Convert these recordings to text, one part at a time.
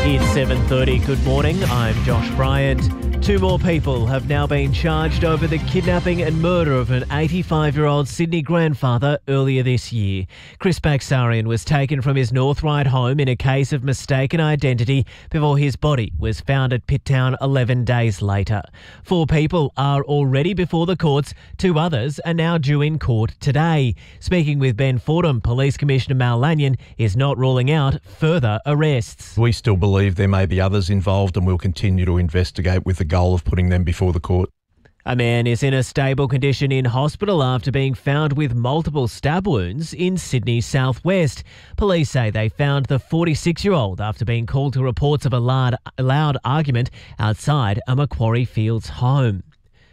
It's 7:30. Good morning. I'm Josh Bryant. 2 more people have now been charged over the kidnapping and murder of an 85-year-old Sydney grandfather earlier this year. Chris Baxarian was taken from his North Ryde home in a case of mistaken identity before his body was found at Pitt Town 11 days later. 4 people are already before the courts. 2 others are now due in court today. Speaking with Ben Fordham, Police Commissioner Mal Lanyon is not ruling out further arrests. We still believe there may be others involved and we'll continue to investigate with the goal of putting them before the court. A man is in a stable condition in hospital after being found with multiple stab wounds in Sydney's southwest. Police say they found the 46-year-old after being called to reports of a loud argument outside a Macquarie Fields home.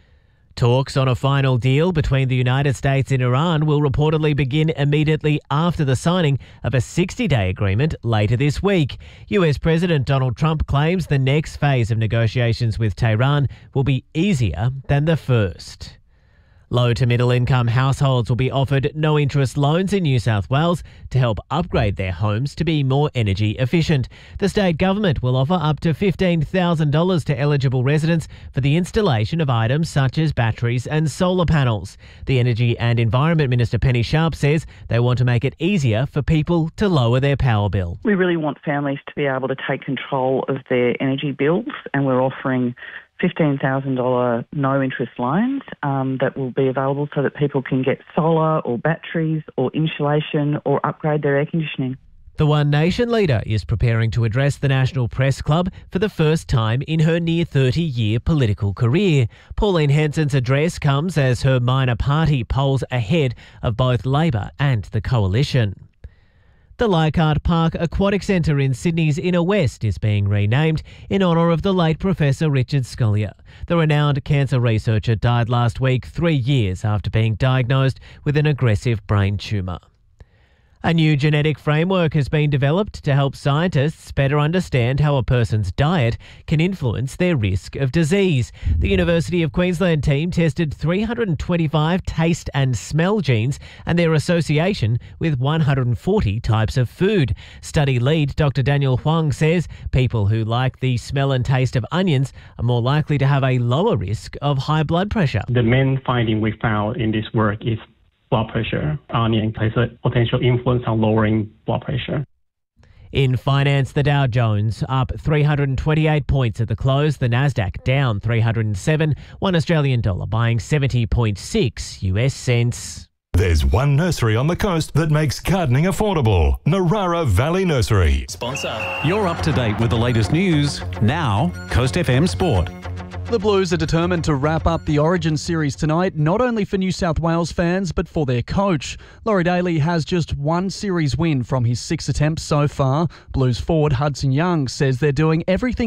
Talks on a final deal between the United States and Iran will reportedly begin immediately after the signing of a 60-day agreement later this week. US President Donald Trump claims the next phase of negotiations with Tehran will be easier than the first. Low to middle income households will be offered no interest loans in New South Wales to help upgrade their homes to be more energy efficient. The state government will offer up to $15,000 to eligible residents for the installation of items such as batteries and solar panels. The Energy and Environment Minister Penny Sharp says they want to make it easier for people to lower their power bill. We really want families to be able to take control of their energy bills, and we're offering $15,000 no-interest loans that will be available so that people can get solar or batteries or insulation or upgrade their air conditioning. The One Nation leader is preparing to address the National Press Club for the first time in her near 30-year political career. Pauline Hanson's address comes as her minor party polls ahead of both Labor and the Coalition. The Leichhardt Park Aquatic Centre in Sydney's Inner West is being renamed in honour of the late Professor Richard Scolyer. The renowned cancer researcher died last week, 3 years after being diagnosed with an aggressive brain tumour. A new genetic framework has been developed to help scientists better understand how a person's diet can influence their risk of disease. The University of Queensland team tested 325 taste and smell genes and their association with 140 types of food. Study lead Dr. Daniel Huang says people who like the smell and taste of onions are more likely to have a lower risk of high blood pressure. The main finding we found in this work is blood pressure. Onion plays a potential influence on lowering blood pressure. In finance, the Dow Jones up 328 points at the close. The Nasdaq down 307. $1 Australian dollar buying 70.6 US cents. There's one nursery on the coast that makes gardening affordable. Narara Valley Nursery. Sponsor. You're up to date with the latest news. Now, Coast FM Sport. The Blues are determined to wrap up the Origin series tonight, not only for New South Wales fans, but for their coach. Laurie Daly has just 1 series win from his 6 attempts so far. Blues forward Hudson Young says they're doing everything